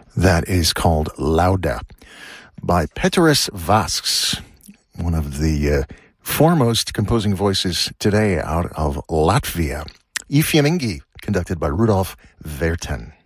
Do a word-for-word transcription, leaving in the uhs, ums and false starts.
That is called Lauda by Peteris Vasks, one of the uh, foremost composing voices today out of Latvia. I Fiemingi, conducted by Rudolf Verten.